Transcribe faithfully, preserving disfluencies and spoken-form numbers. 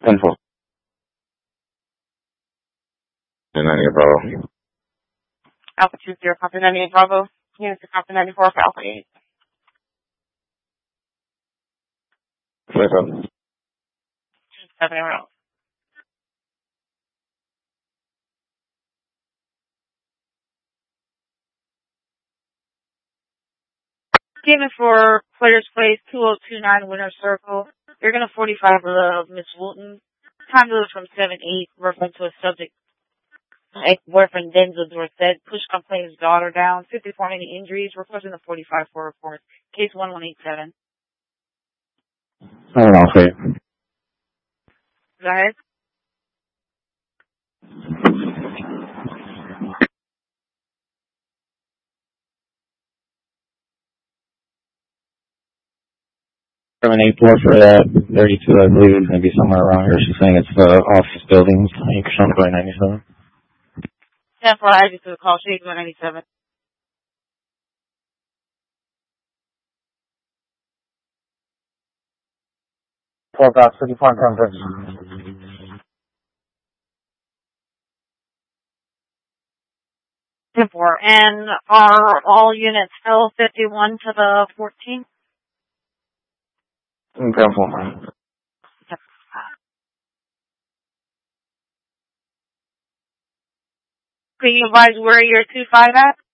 ten four. ninety-eight Bravo. Alpha two zero, copy ninety-eight Bravo. Units to copy ninety-four for Alpha eight. twenty-seven. seven around. Given for Players Place two oh two nine Winter Circle. You're going to forty-five of Miss Wooten. Time goes from seven eight, referring to a subject. Ex-boyfriend Denzel Dorset. Push complaints daughter down. fifty-four any injuries. Requesting the forty-five for report. Case one one eight seven. I don't know, okay. Go ahead. seven eight four for that. thirty-two, I believe, is going to be somewhere around here. She's saying it's the office buildings. Sean going ninety-seven. ten four, I just took a call. She's going ninety-seven. twelve dot fifty-four in front of ten four. And are all units L fifty-one to the fourteen? ten four. Can you advise where you're two five at?